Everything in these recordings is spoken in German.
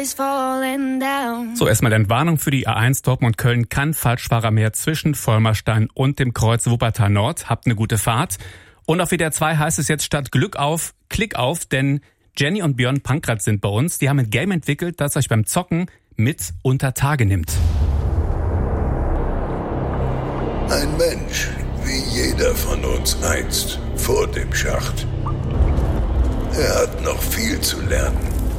So, erstmal Entwarnung für die A1 Dortmund-Köln. Kein Falschfahrer mehr zwischen Vollmerstein und dem Kreuz Wuppertal Nord. Habt eine gute Fahrt. Und auf WDR 2 heißt es jetzt statt Glück auf, Klick auf, denn Jenny und Björn Pankratz sind bei uns. Die haben ein Game entwickelt, das euch beim Zocken mit unter Tage nimmt. Ein Mensch, wie jeder von uns einst, vor dem Schacht. Er hat noch viel zu lernen.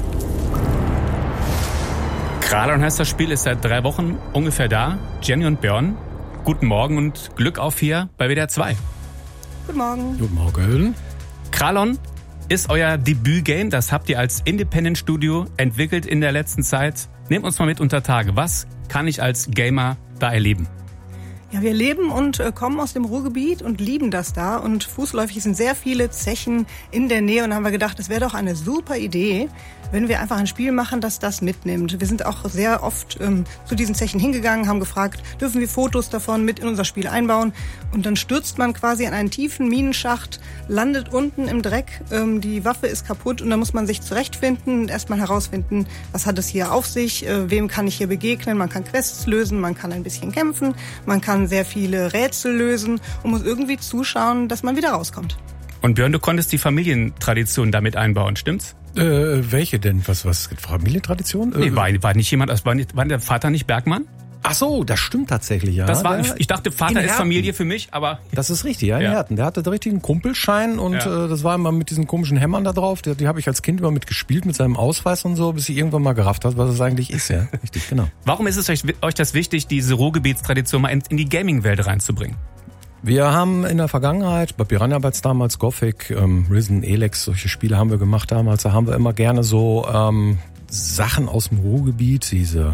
Kralon heißt das Spiel, ist seit 3 Wochen ungefähr da. Jenny und Björn, guten Morgen und Glück auf hier bei WDR 2. Guten Morgen. Guten Morgen. Kralon ist euer Debütgame, das habt ihr als Independent Studio entwickelt in der letzten Zeit. Nehmt uns mal mit unter Tage. Was kann ich als Gamer da erleben? Ja, wir leben und kommen aus dem Ruhrgebiet und lieben das da. Und fußläufig sind sehr viele Zechen in der Nähe. Und haben wir gedacht, das wäre doch eine super Idee, wenn wir einfach ein Spiel machen, das das mitnimmt. Wir sind auch sehr oft zu diesen Zechen hingegangen, haben gefragt, dürfen wir Fotos davon mit in unser Spiel einbauen? Und dann stürzt man quasi in einen tiefen Minenschacht, landet unten im Dreck, die Waffe ist kaputt und dann muss man sich zurechtfinden und erstmal herausfinden, was hat es hier auf sich, wem kann ich hier begegnen? Man kann Quests lösen, man kann ein bisschen kämpfen, man kann sehr viele Rätsel lösen und muss irgendwie zuschauen, dass man wieder rauskommt. Und Björn, du konntest die Familientradition damit einbauen, stimmt's? Welche denn? Was Familientradition? Nee, war nicht jemand, war der Vater nicht Bergmann? Ach so, das stimmt tatsächlich, ja. Ich dachte, Vater ist Familie für mich, aber... Das ist richtig, ja, in Herten. Der hatte den richtigen Kumpelschein und das war immer mit diesen komischen Hämmern da drauf. Die habe ich als Kind immer mitgespielt mit seinem Ausweis und so, bis ich irgendwann mal gerafft habe, was es eigentlich ist, ja. Richtig, genau. Warum ist es euch das wichtig, diese Ruhrgebietstradition mal in die Gaming-Welt reinzubringen? Wir haben in der Vergangenheit, bei Piranha Bytes damals, Gothic, Risen, Elex, solche Spiele haben wir gemacht damals. Da haben wir immer gerne so Sachen aus dem Ruhrgebiet, diese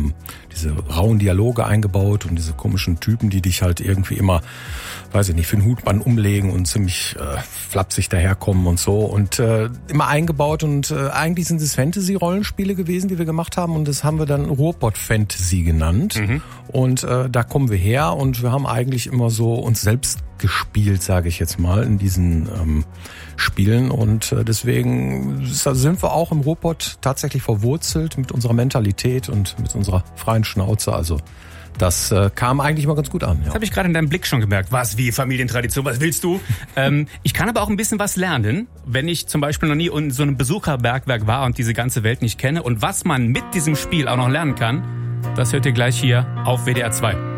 rauen Dialoge eingebaut und diese komischen Typen, die dich halt irgendwie immer, weiß ich nicht, für den Hutband umlegen und ziemlich flapsig daherkommen und so und immer eingebaut und eigentlich sind es Fantasy-Rollenspiele gewesen, die wir gemacht haben und das haben wir dann Ruhrpott-Fantasy genannt und da kommen wir her und wir haben eigentlich immer so uns selbst gespielt, sage ich jetzt mal, in diesen Spielen und deswegen sind wir auch im Ruhrpott tatsächlich verwurzelt mit unserer Mentalität und mit unserer freien Schnauze, also das kam eigentlich mal ganz gut an. Ja. Das habe ich gerade in deinem Blick schon gemerkt. Was, wie Familientradition, was willst du? Ich kann aber auch ein bisschen was lernen, wenn ich zum Beispiel noch nie in so einem Besucherbergwerk war und diese ganze Welt nicht kenne und was man mit diesem Spiel auch noch lernen kann, das hört ihr gleich hier auf WDR 2.